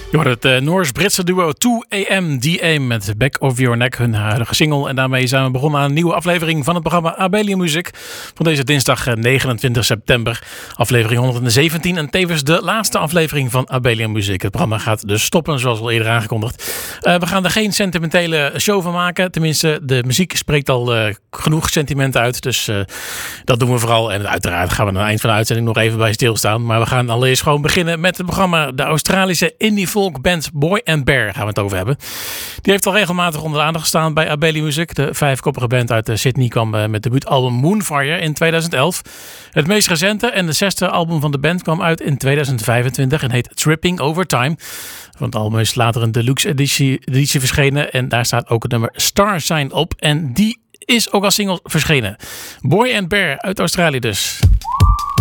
Je hoort het Noors-Britse duo 2AMDA met Back of Your Neck, hun huidige single. En daarmee zijn we begonnen aan een nieuwe aflevering van het programma Abelian Music van deze dinsdag 29 september. Aflevering 117 en tevens de laatste aflevering van Abelian Music. Het programma gaat dus stoppen, zoals al eerder aangekondigd. We gaan er geen sentimentele show van maken. Tenminste, de muziek spreekt al genoeg sentiment uit. Dus dat doen we vooral. En uiteraard gaan we aan het eind van de uitzending nog even bij stilstaan. Maar we gaan allereerst gewoon beginnen met het programma. De Australische indie folk band Boy and Bear gaan we het over hebben. Die heeft al regelmatig onder de aandacht gestaan bij Abelian Music. De vijfkoppige band uit Sydney kwam met debuutalbum Moonfire in 2011. Het meest recente en de 6e album van de band kwam uit in 2025 en heet Tripping Over Time. Van het album is later een deluxe editie verschenen en daar staat ook het nummer Star Sign op. En die is ook als single verschenen. Boy and Bear uit Australië dus.